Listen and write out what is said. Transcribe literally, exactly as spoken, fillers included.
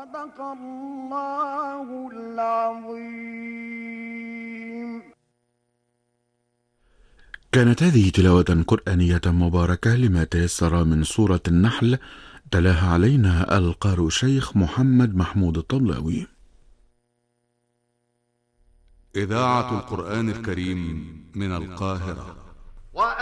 صدق الله العظيم. كانت هذه تلاوة قرآنية مباركة لما تيسر من سورة النحل، تلاها علينا القارئ الشيخ محمد محمود الطبلاوي. إذاعة القرآن الكريم من القاهرة.